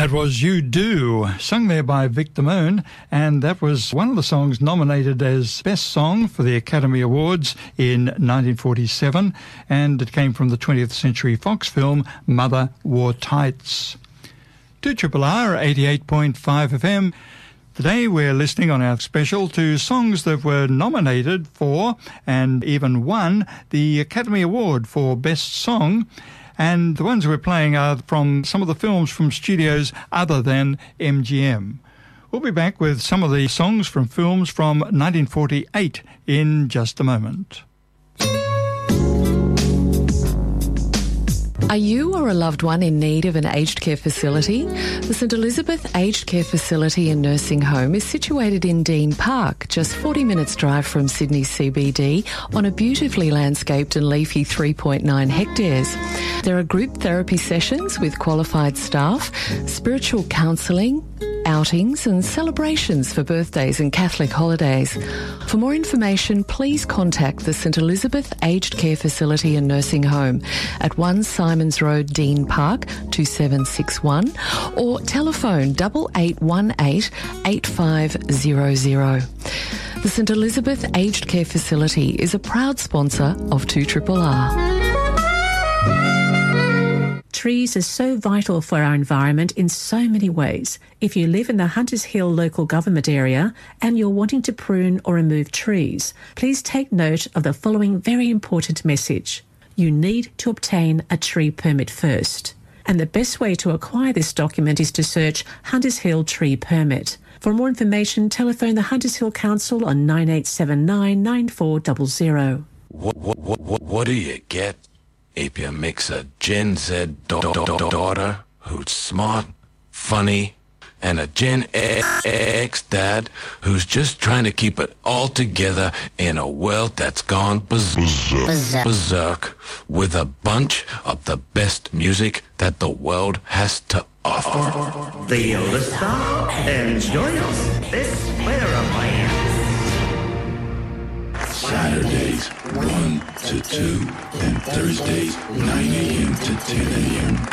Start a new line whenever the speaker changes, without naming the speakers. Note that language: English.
That was You Do, sung there by Vic Damone, and that was one of the songs nominated as Best Song for the Academy Awards in 1947, and it came from the 20th Century Fox film Mother Wore Tights. 2RRR 88.5 FM. Today we're listening on our special to songs that were nominated for and even won the Academy Award for Best Song. And the ones we're playing are from some of the films from studios other than MGM. We'll be back with some of the songs from films from 1948 in just a moment.
Are you or a loved one in need of an aged care facility? The St Elizabeth Aged Care Facility and Nursing Home is situated in Dean Park, just 40 minutes drive from Sydney CBD, on a beautifully landscaped and leafy 3.9 hectares. There are group therapy sessions with qualified staff, spiritual counselling, outings and celebrations for birthdays and Catholic holidays. For more information, please contact the St Elizabeth Aged Care Facility and Nursing Home at 1 Simons Road, Dean Park, 2761, or telephone 8818 8500. The St Elizabeth Aged Care Facility is a proud sponsor of 2RRR.
Trees are so vital for our environment in so many ways. If you live in the Hunters Hill local government area and you're wanting to prune or remove trees, please take note of the following very important message. You need to obtain a tree permit first. And the best way to acquire this document is to search Hunters Hill Tree Permit. For more information, telephone the Hunters Hill Council on 9879 9400.
What do you get if you mix a Gen Z daughter who's smart, funny, and a Gen X dad who's just trying to keep it all together in a world that's gone berserk with a bunch of the best music that the world has to offer?
The Yoda Star, enjoy us this Fairyland.
Saturdays 1 to 2 and Thursdays 9 a.m. to 10 a.m.